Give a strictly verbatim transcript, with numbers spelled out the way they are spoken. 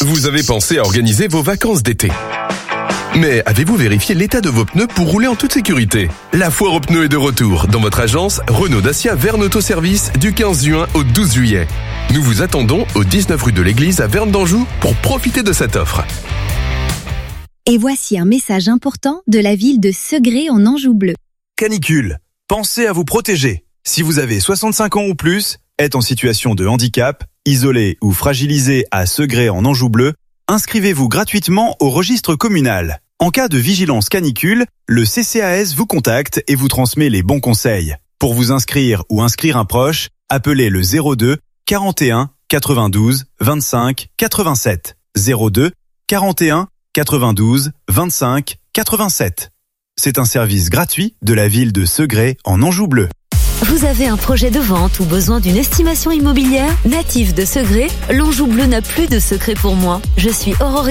Vous avez pensé à organiser vos vacances d'été. Mais avez-vous vérifié l'état de vos pneus pour rouler en toute sécurité? La foire aux pneus est de retour dans votre agence Renault Dacia Verne Autoservice du quinze juin au douze juillet. Nous vous attendons au dix-neuf rue de l'Église à Verne d'Anjou pour profiter de cette offre. Et voici un message important de la ville de Segré en Anjou bleu. Canicule. Pensez à vous protéger. Si vous avez soixante-cinq ans ou plus, êtes en situation de handicap, isolé ou fragilisé à Segré en Anjou bleu, inscrivez-vous gratuitement au registre communal. En cas de vigilance canicule, le C C A S vous contacte et vous transmet les bons conseils. Pour vous inscrire ou inscrire un proche, appelez le zéro deux quarante et un quatre-vingt-douze vingt-cinq quatre-vingt-sept. zéro deux quarante et un quatre-vingt-douze vingt-cinq quatre-vingt-sept. C'est un service gratuit de la ville de Segré en Anjou bleu. Vous avez un projet de vente ou besoin d'une estimation immobilière? Natif de Segré, l'Anjou bleu n'a plus de secret pour moi. Je suis Aurore